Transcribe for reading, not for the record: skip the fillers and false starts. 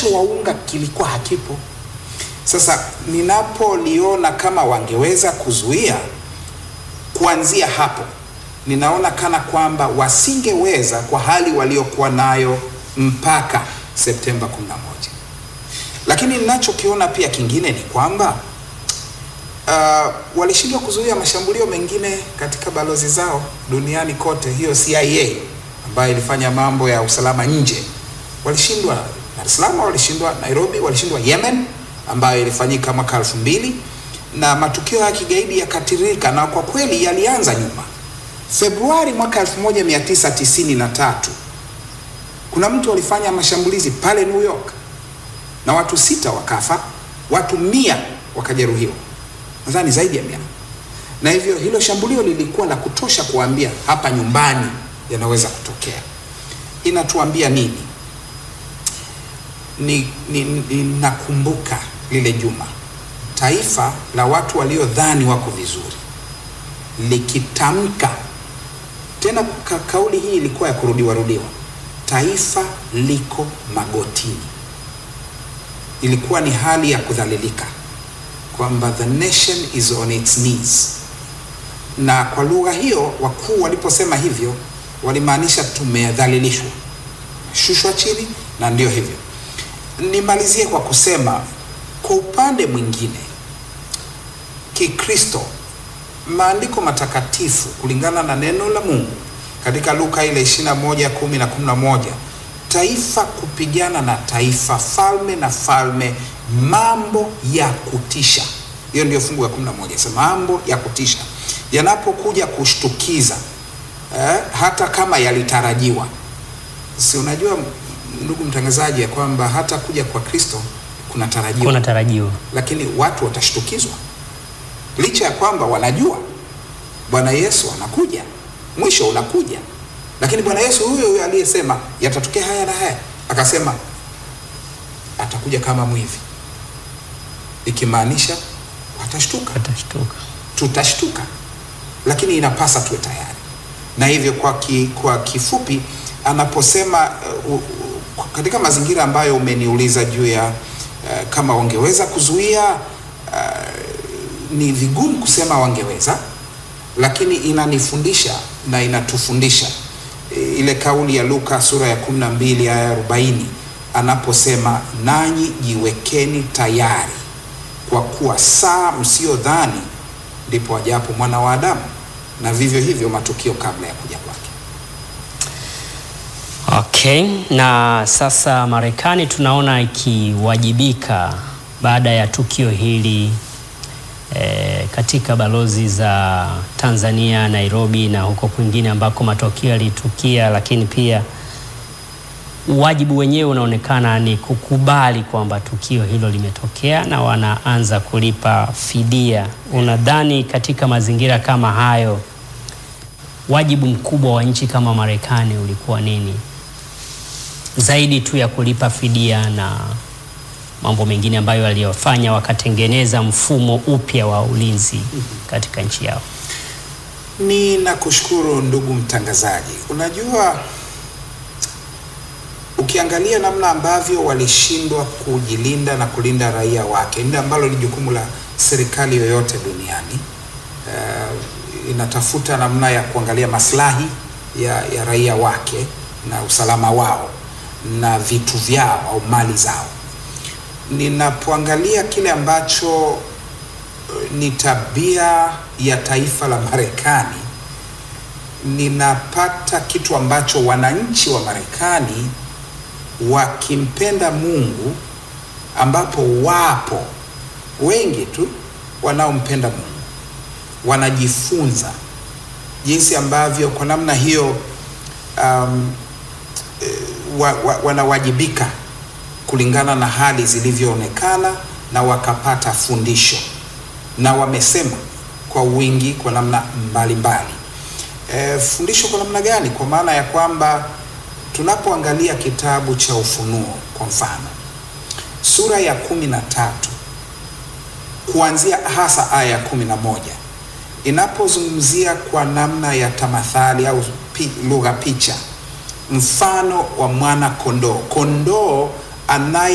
korosho wa unga kilikuwa hakipo. Sasa ninapoliona kama wangeweza kuzuia kuanzia hapo, ninaona kana kwamba wasingeweza kwa hali waliokuwa nayo mpaka Septemba 11. Lakini ninachokiona pia kingine ni kwamba walishindwa kuzuia mashambulio mengine katika balozi zao duniani kote. Hiyo CIA ambayo ilifanya mambo ya usalama nje walishindwa Dar es Salaam, walishindwa Nairobi, walishindwa Yemen ambayo ilifanyika mwaka 2000, na matukio ya kigaidi yakatirika, na kwa kweli yalianza nyuma. Februari mwaka 1993 kuna mtu alifanya mashambulizi pale New York na watu 6 wakafa, watu 100 wakajeruhiwa, nadhani zaidi ya 100. Na hivyo hilo shambulio lilikuwa la kutosha kuambia hapa nyumbani yanaweza kutokea. Inatuambia nini? Nakumbuka lile juma taifa la watu waliodhani wako vizuri likitamka tena, kauli hii ilikuwa ya rudiwa, taifa liko magotini. Ilikuwa ni hali ya kudhalilika, kwamba the nation is on its knees. Na kwa lugha hiyo wakuu waliposema hivyo walimaanisha tumedhalilishwa, shushwa chini, na ndio hivyo. Nimalizie kwa kusema kwa upande mwingine Kikristo, maandiko matakatifu kulingana na neno la Mungu katika Luka ile 21:10 na 11, taifa kupigana na taifa, falme na falme, mambo ya kutisha. Hiyo ndio fungu la 11, sema mambo ya kutisha yanapokuja kushtukiza, hata kama yalitarajiwa. Si unajua ndugu mtangazaji ya kwamba hata kuja kwa Kristo kuna tarajiwa, lakini watu watashtukizwa licha ya kwamba wanajua Bwana Yesu anakuja, mwisho unakuja. Lakini Bwana Yesu huyo aliyesema yatatokea haya na haya, akasema atakuja kama mwivi, ikimaanisha watashtuka. Tutashtuka, lakini inapasa tuwe tayari. Na hivyo kwa kifupi anaposema katika mazingira ambayo umeniuliza juu ya kama wangeweza kuzuia, ni vigumu kusema wangeweza, lakini inanifundisha na inatufundisha ile kauli ya Luka sura ya 12 aya 40 anaposema, nanyi jiwekeni tayari kwa kuwa saa msiodhani ndipo ajapo mwana wa Adamu, na vivyo hivyo matukio kabla ya kuja kwake. Okay, na sasa Marekani tunaona ikiwajibika baada ya tukio hili katika balozi za Tanzania, Nairobi na huko kwingine ambako matokeo yalitukia, lakini pia wajibu wenyewe unaonekana ni kukubali kwamba tukio hilo limetokea na wanaanza kulipa fidia. Unadhani katika mazingira kama hayo wajibu mkubwa wa nchi kama Marekani ulikuwa nini, zaidi tu ya kulipa fidia na mambo mengine ambayo waliyofanya wakatengeneza mfumo upya wa ulinzi katika nchi yao? Ninakushukuru ndugu mtangazaji. Unajua, ukiangalia namna ambavyo walishindwa kujilinda na kulinda raia wake, ndio ambalo ni jukumu la serikali yoyote duniani. Inatafuta namna ya kuangalia maslahi ya raia wake na usalama wao na vitu vyao au mali zao. Ninapoangalia kile ambacho ni tabia ya taifa la Marekani, ninapata kitu ambacho wananchi wa Marekani wakimpenda Mungu, ambapo wapo wengi tu wanaompenda Mungu, wanajifunza jinsi ambavyo kwa namna hiyo wanawajibika kulingana na hali zilivyoonekana, na wakapata fundisho, na wamesema kwa wingi kwa namna mbalimbali. Fundisho kwa namna gani? Kwa maana ya kwamba tunapoangalia kitabu cha Ufunuo kwa mfano, sura ya 13 kuanzia hasa aya ya 11, inapozungumzia kwa namna ya tamathali au lugha picha, mfano wa mwana kondoo anaye